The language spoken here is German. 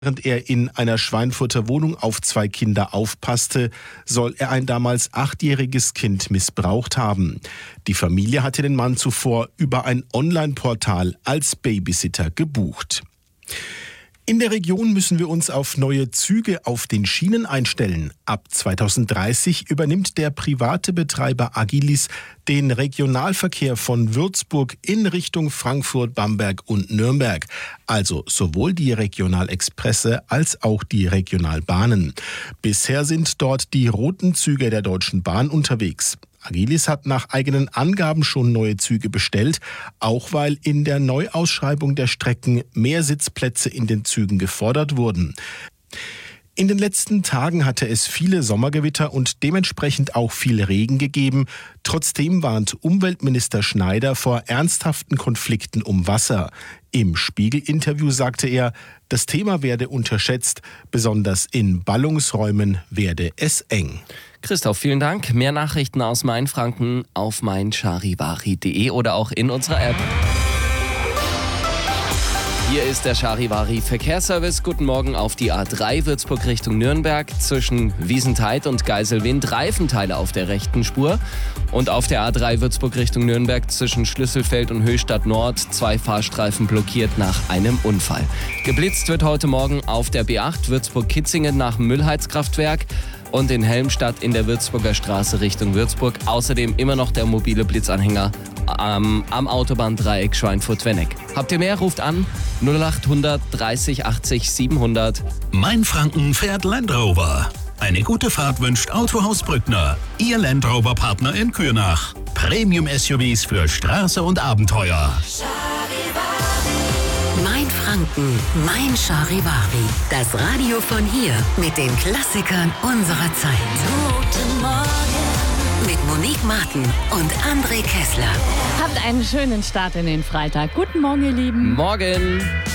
Während er in einer Schweinfurter Wohnung auf 2 Kinder aufpasste, soll er ein damals 8-jähriges Kind missbraucht haben. Die Familie hatte den Mann zuvor über ein Online-Portal als Babysitter gebucht. In der Region müssen wir uns auf neue Züge auf den Schienen einstellen. Ab 2030 übernimmt der private Betreiber Agilis den Regionalverkehr von Würzburg in Richtung Frankfurt, Bamberg und Nürnberg. Also sowohl die Regionalexpresse als auch die Regionalbahnen. Bisher sind dort die roten Züge der Deutschen Bahn unterwegs. Agilis hat nach eigenen Angaben schon neue Züge bestellt, auch weil in der Neuausschreibung der Strecken mehr Sitzplätze in den Zügen gefordert wurden. In den letzten Tagen hatte es viele Sommergewitter und dementsprechend auch viel Regen gegeben. Trotzdem warnt Umweltminister Schneider vor ernsthaften Konflikten um Wasser. Im Spiegel-Interview sagte er, das Thema werde unterschätzt, besonders in Ballungsräumen werde es eng. Christoph, vielen Dank. Mehr Nachrichten aus Mainfranken auf meincharivari.de oder auch in unserer App. Hier ist der Charivari Verkehrsservice. Guten Morgen auf die A3 Würzburg Richtung Nürnberg. Zwischen Wiesentheid und Geiselwind Reifenteile auf der rechten Spur. Und auf der A3 Würzburg Richtung Nürnberg zwischen Schlüsselfeld und Höchstadt Nord 2 Fahrstreifen blockiert nach einem Unfall. Geblitzt wird heute Morgen auf der B8 Würzburg-Kitzingen nach Müllheizkraftwerk. Und in Helmstadt in der Würzburger Straße Richtung Würzburg. Außerdem immer noch der mobile Blitzanhänger am Autobahndreieck Schweinfurt-Wenneck. Habt ihr mehr? Ruft an 0800 30 80 700. Mainfranken fährt Land Rover. Eine gute Fahrt wünscht Autohaus Brückner. Ihr Land Rover-Partner in Kürnach. Premium-SUVs für Straße und Abenteuer. Mainfranken, mein Charivari. Das Radio von hier mit den Klassikern unserer Zeit. Guten Morgen. Mit Monique Martin und André Kessler. Habt einen schönen Start in den Freitag. Guten Morgen, ihr Lieben. Morgen.